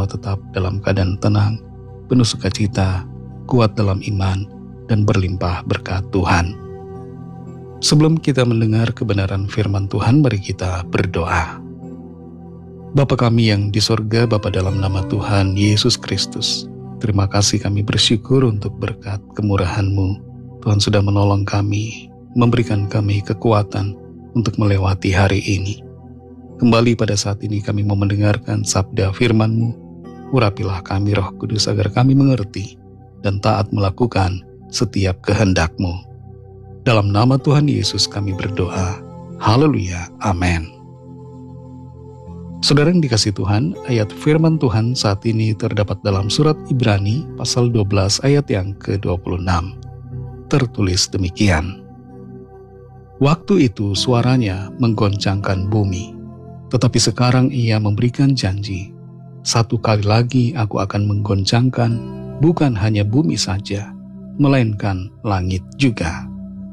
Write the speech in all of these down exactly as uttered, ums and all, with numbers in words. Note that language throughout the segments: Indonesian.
semua tetap dalam keadaan tenang, penuh sukacita, kuat dalam iman, dan berlimpah berkat Tuhan. Sebelum kita mendengar kebenaran firman Tuhan, mari kita berdoa. Bapa kami yang di sorga, Bapa dalam nama Tuhan Yesus Kristus, terima kasih kami bersyukur untuk berkat kemurahan-Mu. Tuhan sudah menolong kami, memberikan kami kekuatan untuk melewati hari ini. Kembali pada saat ini kami mau mendengarkan sabda firman-Mu. Urapilah kami Roh Kudus agar kami mengerti dan taat melakukan setiap kehendak-Mu. Dalam nama Tuhan Yesus kami berdoa. Haleluya. Amin. Saudara yang dikasih Tuhan, ayat firman Tuhan saat ini terdapat dalam surat Ibrani pasal dua belas ayat yang ke dua puluh enam. Tertulis demikian. Waktu itu suaranya menggoncangkan bumi, tetapi sekarang ia memberikan janji. Satu kali lagi aku akan menggoncangkan bukan hanya bumi saja, melainkan langit juga.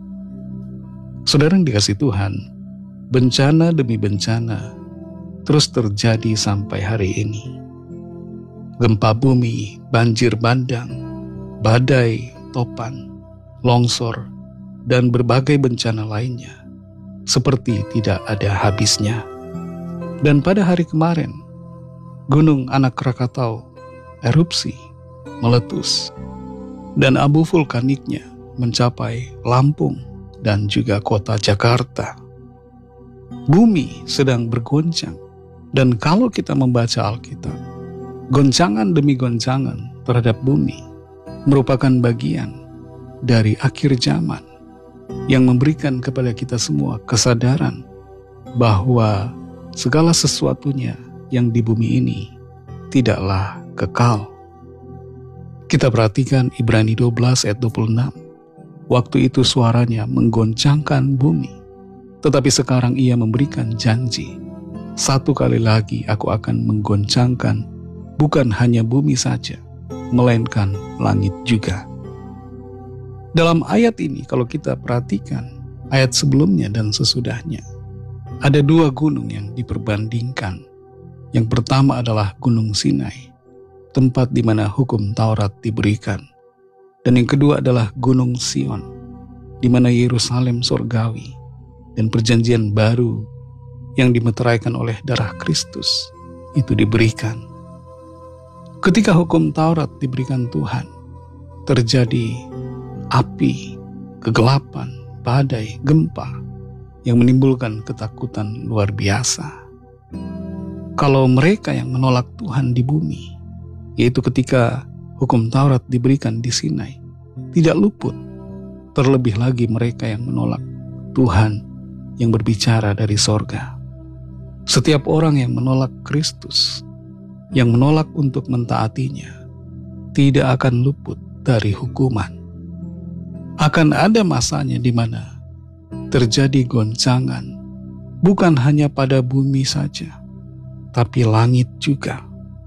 Saudara yang dikasih Tuhan, bencana demi bencana terus terjadi sampai hari ini. Gempa bumi, banjir bandang, badai, topan, longsor, dan berbagai bencana lainnya seperti tidak ada habisnya. Dan pada hari kemarin, Gunung Anak Krakatau erupsi, meletus, dan abu vulkaniknya mencapai Lampung dan juga kota Jakarta. Bumi sedang bergoncang, dan kalau kita membaca Alkitab, goncangan demi goncangan terhadap bumi merupakan bagian dari akhir zaman yang memberikan kepada kita semua kesadaran bahwa segala sesuatunya yang di bumi ini tidaklah kekal. Kita perhatikan Ibrani dua belas ayat dua puluh enam. Waktu itu suaranya menggoncangkan bumi, tetapi sekarang ia memberikan janji. Satu kali lagi aku akan menggoncangkan bukan hanya bumi saja, melainkan langit juga. Dalam ayat ini kalau kita perhatikan ayat sebelumnya dan sesudahnya, ada dua gunung yang diperbandingkan. Yang pertama adalah Gunung Sinai, tempat di mana hukum Taurat diberikan. Dan yang kedua adalah Gunung Sion, di mana Yerusalem surgawi dan perjanjian baru yang dimeteraikan oleh darah Kristus itu diberikan. Ketika hukum Taurat diberikan Tuhan, terjadi api, kegelapan, badai, gempa yang menimbulkan ketakutan luar biasa. Kalau mereka yang menolak Tuhan di bumi, yaitu ketika hukum Taurat diberikan di Sinai, tidak luput. Terlebih lagi mereka yang menolak Tuhan yang berbicara dari sorga. Setiap orang yang menolak Kristus, yang menolak untuk mentaatinya, tidak akan luput dari hukuman. Akan ada masanya di mana terjadi goncangan, bukan hanya pada bumi saja, tapi langit juga.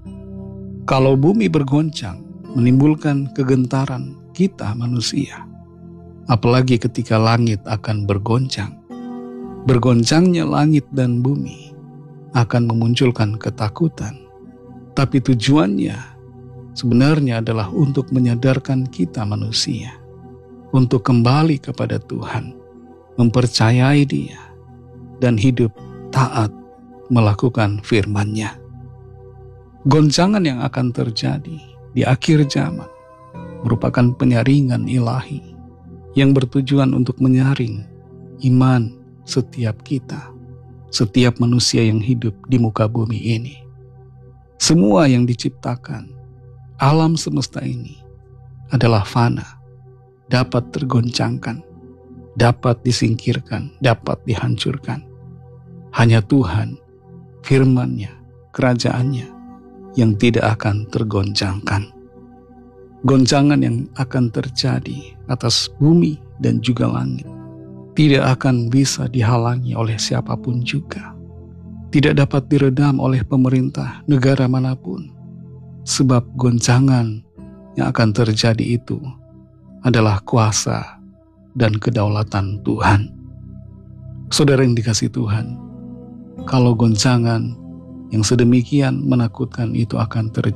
Kalau bumi bergoncang, menimbulkan kegentaran kita manusia. Apalagi ketika langit akan bergoncang. Bergoncangnya langit dan bumi akan memunculkan ketakutan. Tapi tujuannya sebenarnya adalah untuk menyadarkan kita manusia, untuk kembali kepada Tuhan, mempercayai Dia, dan hidup taat melakukan firman-Nya. Goncangan yang akan terjadi di akhir zaman merupakan penyaringan ilahi yang bertujuan untuk menyaring iman setiap kita, setiap manusia yang hidup di muka bumi ini. Semua yang diciptakan, alam semesta ini adalah fana, dapat tergoncangkan, dapat disingkirkan, dapat dihancurkan. Hanya Tuhan, firman-Nya, kerajaan-Nya yang tidak akan tergoncangkan. Goncangan yang akan terjadi atas bumi dan juga langit tidak akan bisa dihalangi oleh siapapun juga. Tidak dapat diredam oleh pemerintah negara manapun. Sebab goncangan yang akan terjadi itu adalah kuasa dan kedaulatan Tuhan. Saudara yang dikasih Tuhan, kalau goncangan yang sedemikian menakutkan itu akan terjadi,